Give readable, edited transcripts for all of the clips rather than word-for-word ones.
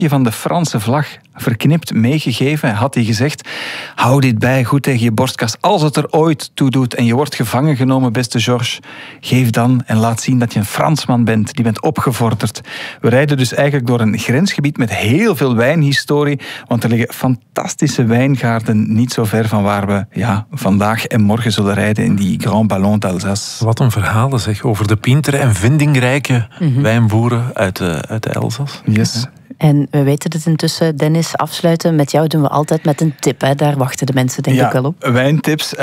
van de Franse vlag verknipt meegegeven. Had hij gezegd, hou dit bij, goed tegen je borstkas. Als het er ooit toe doet en je wordt gevangen genomen, beste Georges, geef dan en laat zien dat je een Fransman bent. Die bent opgevorderd. We rijden dus eigenlijk door een grensgebied met heel veel wijnhistorie, want er liggen fantastische wijngaarden niet zo ver van waar we vandaag en morgen zullen rijden in die Grand Ballon d'Alsace. Wat een verhalen zeg, over de pintere en vindingrijke wijnboeren uit de Elzas. Yes. En we weten het intussen, Dennis, afsluiten met jou doen we altijd met een tip. Hè? Daar wachten de mensen denk ik wel op. Wijntips.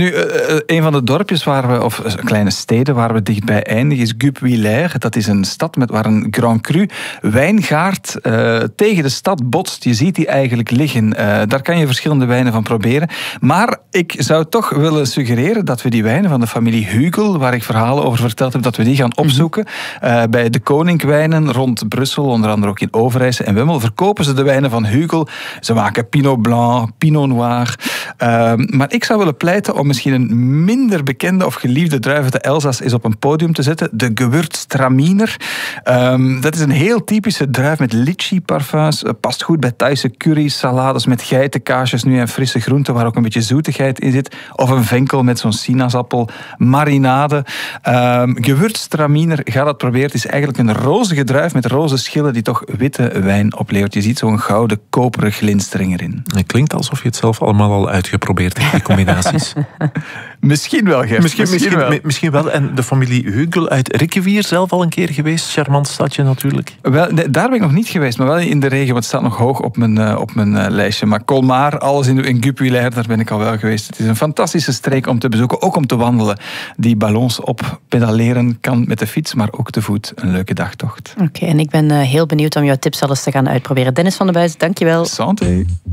Een van de dorpjes of kleine steden waar we dichtbij eindigen is Guebwiller. Dat is een stad waar een Grand Cru wijngaard tegen de stad botst. Je ziet die eigenlijk liggen. Daar kan je verschillende wijnen van proberen. Maar ik zou toch willen suggereren dat we die wijnen van de familie Hugel, waar ik verhalen over verteld heb, dat we die gaan opzoeken. Bij de Koninkwijnen rond Brussel, onder andere ook in Overijssel en Wemmel, verkopen ze de wijnen van Hugel. Ze maken Pinot Blanc, Pinot Noir. Maar ik zou willen pleiten om misschien een minder bekende of geliefde druif uit de Elzas eens op een podium te zetten. De Gewürztraminer. Dat is een heel typische druif met litchi-parfums. Past goed bij Thaise curry's, salades met geitenkaasjes nu en frisse groenten waar ook een beetje zoetigheid in zit. Of een venkel met zo'n sinaasappel marinade. Gewürztraminer, ga dat proberen. Het is eigenlijk een rozige druif met roze schillen die toch witte wijn oplevert. Je ziet zo'n gouden, koperen glinstering erin. Het klinkt alsof je het zelf allemaal al uitgeprobeerd hebt, die combinaties. Misschien wel, Gert. Misschien wel. En de familie Hugel uit Rikkewier zelf al een keer geweest? Charmant stadje natuurlijk. Wel, daar ben ik nog niet geweest, maar wel in de regio. Het staat nog hoog op mijn lijstje. Maar Colmar, alles in Guebwiller, daar ben ik al wel geweest. Het is een fantastische streek om te bezoeken, ook om te wandelen. Die ballons op pedaleren kan met de fiets, maar ook te voet. Een leuke dagtocht. Oké, en ik ben heel benieuwd om jouw tips alles te gaan uitproberen. Dennis van den Buijs, dankjewel. Santé.